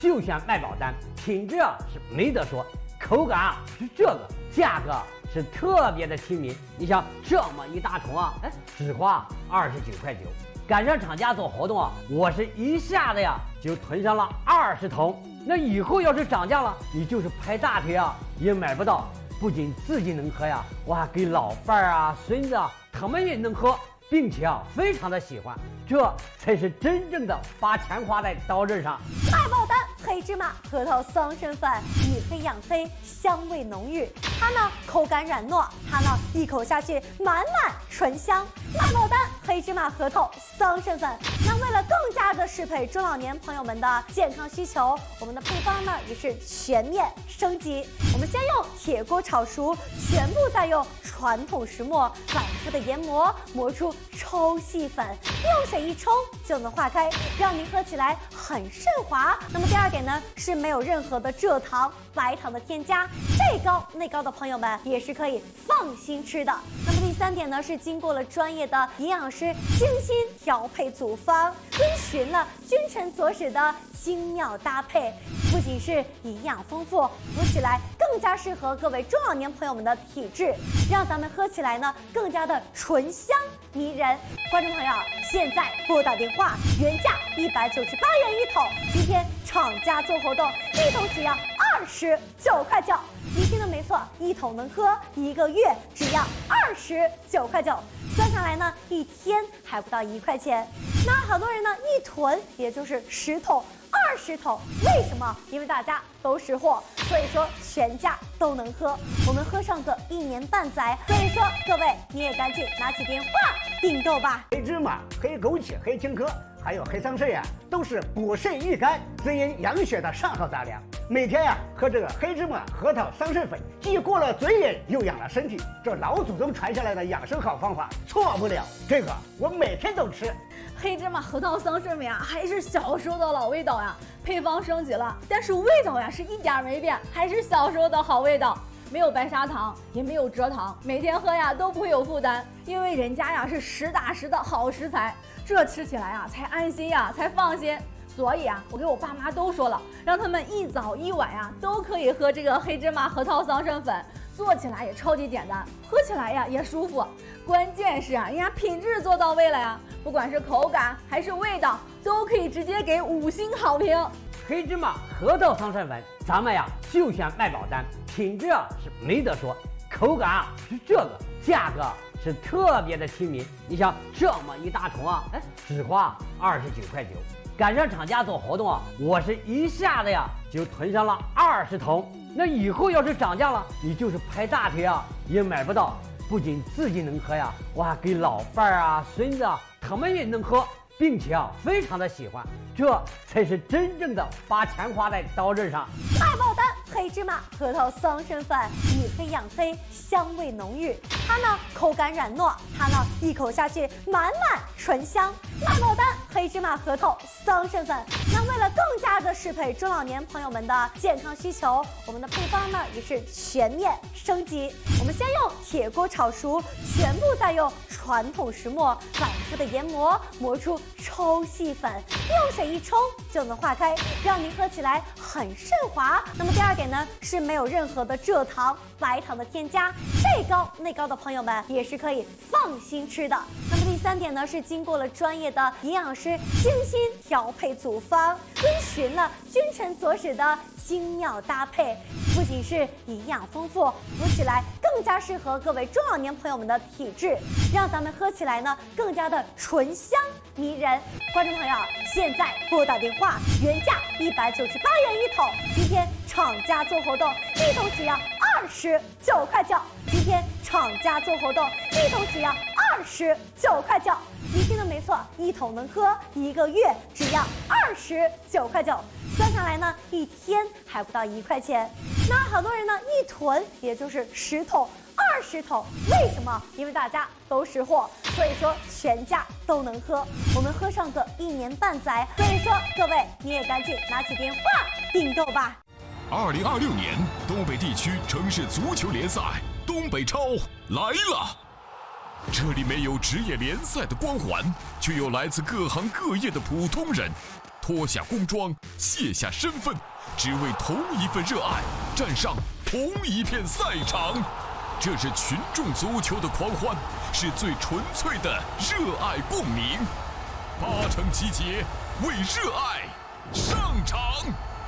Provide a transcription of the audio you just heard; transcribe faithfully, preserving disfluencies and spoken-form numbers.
就选麦宝丹，品质啊是没得说，口感啊是这个，价格是特别的亲民。你想这么一大桶啊，哎，只花二十九块九。赶上厂家做活动啊，我是一下子呀就囤上了二十桶。那以后要是涨价了，你就是拍大腿啊也买不到。不仅自己能喝呀，我还给老伴儿啊、孙子啊，他们也能喝，并且啊非常的喜欢。这才是真正的把钱花在刀刃上。 麦宝丹黑芝麻核桃桑葚粉，以黑养黑，香味浓郁。它呢口感软糯，它呢一口下去满满醇香。麦宝丹黑芝麻核桃桑葚粉，那为了更加的适配中老年朋友们的健康需求，我们的配方呢也是全面升级。我们先用铁锅炒熟，全部再用传统石磨反复的研磨，磨出抽细粉，用水一冲就能化开，让您喝起来很顺滑。那么第二点呢，是没有任何的蔗糖、白糖的添加，这高那高的朋友们也是可以放心吃的。那么第三点呢，是经过了专业的营养师精心调配组方，遵循了君臣佐使的精妙搭配，不仅是营养丰富，喝起来更加适合各位中老年朋友们的体质，让咱们喝起来呢更加的醇香迷人。观众朋友，现在拨打电话，原价一百九十八元一桶，今天厂家做活动，一桶只要二十九块九。你听的没错，一桶能喝一个月，只要二十九块九。算下来呢，一天还不到一块钱。那好多人呢，一囤也就是十桶。二十桶，为什么？因为大家都识货，所以说全家都能喝。我们喝上个一年半载，所以说各位你也赶紧拿起电话订购吧。 黑芝麻、黑枸杞、黑青稞，还有黑桑葚呀，都是补肾益肝、滋阴养血的上好杂粮。每天呀喝这个黑芝麻核桃桑葚粉，既过了嘴瘾，又养了身体。这老祖宗传下来的养生好方法，错不了。这个我每天都吃。 黑芝麻核桃桑葚粉呀，还是小时候的老味道呀，配方升级了，但是味道呀是一点没变，还是小时候的好味道，没有白砂糖，也没有蔗糖，每天喝呀都不会有负担，因为人家呀是实打实的好食材，这吃起来呀才安心呀，才放心。所以啊，我给我爸妈都说了，让他们一早一晚呀都可以喝这个黑芝麻核桃桑葚粉，做起来也超级简单，喝起来呀也舒服。关键是啊，人家品质做到位了呀，不管是口感还是味道，都可以直接给五星好评。 黑芝麻核桃桑葚粉，咱们呀就选麦宝丹，品质啊是没得说，口感啊是这个，价格是特别的亲民。你想这么一大桶啊，哎，只花二十九块九。赶上厂家做活动啊，我是一下子呀就囤上了二十桶。那以后要是涨价了，你就是拍大腿啊也买不到。不仅自己能喝呀，我还给老伴儿啊、孙子啊，他们也能喝，并且啊非常的喜欢。这才是真正的把钱花在刀刃上。 麦宝丹黑芝麻核桃桑葚粉，以黑养黑，香味浓郁。它呢口感软糯，它呢一口下去满满醇香。麦宝丹黑芝麻核桃桑葚粉，那为了更加的适配中老年朋友们的健康需求，我们的配方呢也是全面升级。我们先用铁锅炒熟，全部再用传统石磨反复的研磨，磨出抽细粉，用水一冲就能化开，让您喝起来很顺滑。那么第二点呢，是没有任何的蔗糖、白糖的添加，这高那高的朋友们也是可以放心吃的。那么第三点呢，是经过了专业的营养师精心调配组方，遵循了君臣佐使的精妙搭配，不仅是营养丰富，喝起来更加适合各位中老年朋友们的体质，让咱们喝起来呢更加的醇香迷人。观众朋友，现在拨打电话，原价一百九十八元一桶，今天厂家做活动，一桶只要二十九块九。今天厂家做活动，一桶只要二十九块九。你听的没错，一桶能喝一个月，只要二十九块九。算下来呢，一天还不到一块钱。那好多人呢，一囤也就是十桶、二十桶，为什么？因为大家都识货，所以说全家都能喝。我们喝上个一年半载，所以说各位你也赶紧拿起电话订购吧。 二零二六年东北地区城市足球联赛东北超来了。这里没有职业联赛的光环，却有来自各行各业的普通人， 脱下工装，卸下身份，只为同一份热爱，站上同一片赛场。这是群众足球的狂欢，是最纯粹的热爱共鸣。八成集结，为热爱上场。